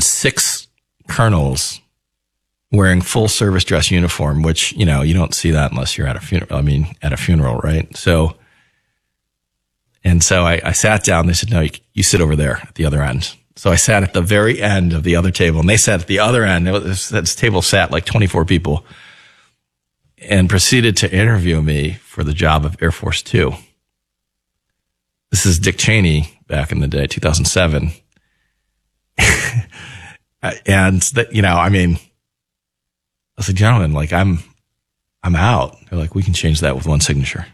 and 6 colonels wearing full service dress uniform, which, you don't see that unless you're at a funeral. At a funeral, right? So I sat down. They said, no, you sit over there at the other end. So I sat at the very end of the other table, and they sat at the other end. This table sat like 24 people, and proceeded to interview me for the job of Air Force Two. This is Dick Cheney back in the day, 2007. And I said, gentlemen, like I'm out. They're like, we can change that with one signature.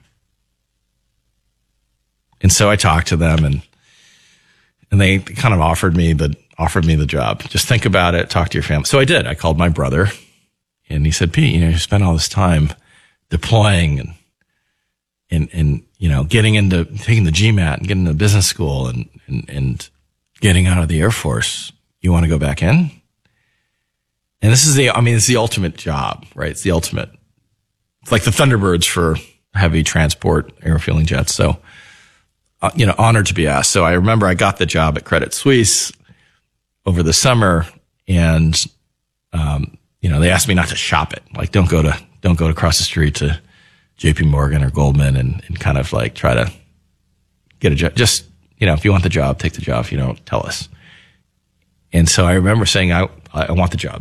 And so I talked to them, and they kind of offered me the job. Just think about it. Talk to your family. So I did. I called my brother, and he said, Pete, you spent all this time deploying and getting into taking the GMAT and getting into business school and getting out of the Air Force. You want to go back in? And it's the ultimate job, right? It's the ultimate. It's like the Thunderbirds for heavy transport airfielding jets. So, honored to be asked. So I remember I got the job at Credit Suisse over the summer, and, they asked me not to shop it. Like, don't go to across the street to JP Morgan or Goldman and kind of like try to get a job. Just, if you want the job, take the job. If you don't, tell us. And so I remember saying, I want the job.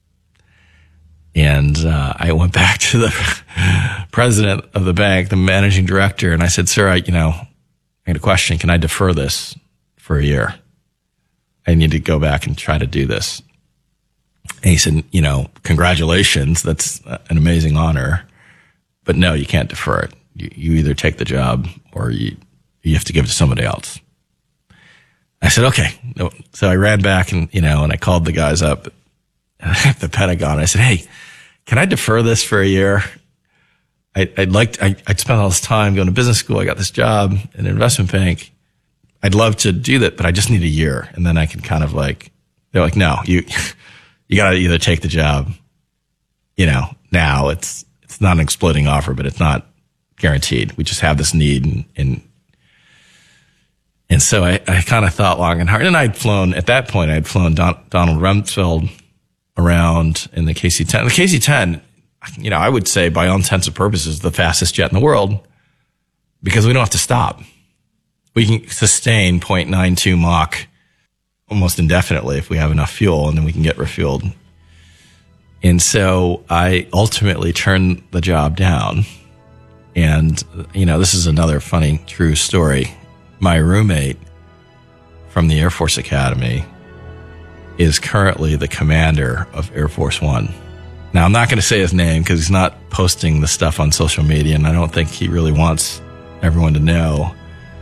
And I went back to the president of the bank, the managing director, and I said, sir, I got a question. Can I defer this for a year? I need to go back and try to do this. And he said, congratulations. That's an amazing honor. But no, you can't defer it. You either take the job or you have to give it to somebody else. I said, okay. So I ran back and I called the guys up at the Pentagon. I said, hey, can I defer this for a year? I'd spent all this time going to business school. I got this job in an investment bank. I'd love to do that, but I just need a year. And then I can kind of they're like, no, you got to either take the job, now it's not an exploding offer, but it's not guaranteed. We just have this need. And so I kind of thought long and hard. And at that point, I'd flown Donald Rumsfeld around in the KC-10. The KC-10, I would say by all intents and purposes, the fastest jet in the world because we don't have to stop. We can sustain 0.92 Mach almost indefinitely if we have enough fuel, and then we can get refueled. And so I ultimately turned the job down. And, this is another funny, true story. My roommate from the Air Force Academy is currently the commander of Air Force One. Now, I'm not going to say his name because he's not posting the stuff on social media, and I don't think he really wants everyone to know,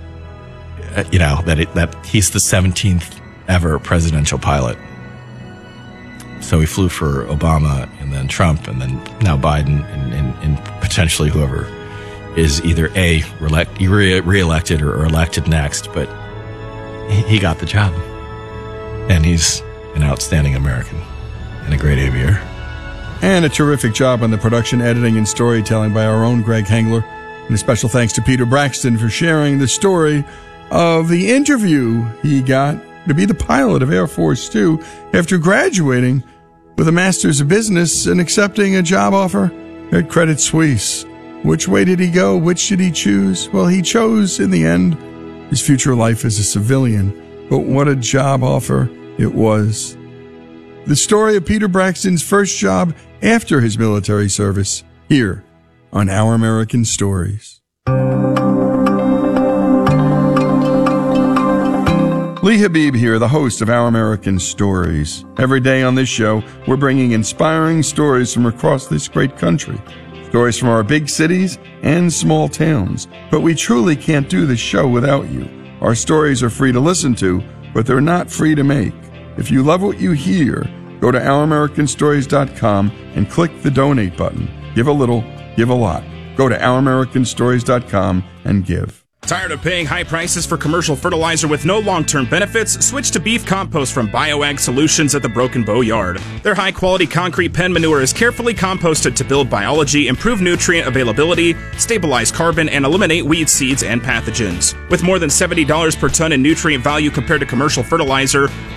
that he's the 17th ever presidential pilot. So he flew for Obama and then Trump and then now Biden and potentially whoever is either reelected or elected next. But he got the job, and he's an outstanding American and a great aviator. And a terrific job on the production, editing, and storytelling by our own Greg Hengler. And a special thanks to Peter Braxton for sharing the story of the interview he got to be the pilot of Air Force Two after graduating with a Master's of Business and accepting a job offer at Credit Suisse. Which way did he go? Which did he choose? Well, he chose, in the end, his future life as a civilian. But what a job offer it was. The story of Peter Braxton's first job after his military service, here on Our American Stories. Lee Habib here, the host of Our American Stories. Every day on this show, we're bringing inspiring stories from across this great country. Stories from our big cities and small towns. But we truly can't do this show without you. Our stories are free to listen to, but they're not free to make. If you love what you hear, go to OurAmericanStories.com and click the donate button. Give a little, give a lot. Go to OurAmericanStories.com and give. Tired of paying high prices for commercial fertilizer with no long-term benefits? Switch to beef compost from BioAg Solutions at the Broken Bow Yard. Their high-quality concrete pen manure is carefully composted to build biology, improve nutrient availability, stabilize carbon, and eliminate weed seeds and pathogens. With more than $70 per ton in nutrient value compared to commercial fertilizer,